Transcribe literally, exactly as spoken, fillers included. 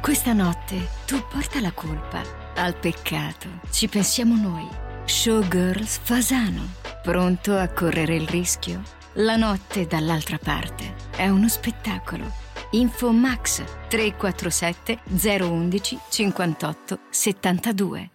Questa notte tu porta la colpa, al peccato ci pensiamo noi. Showgirls Fasano, pronto a correre il rischio? La notte dall'altra parte è uno spettacolo. Info Max tre quattro sette zero uno uno cinquantotto settantadue.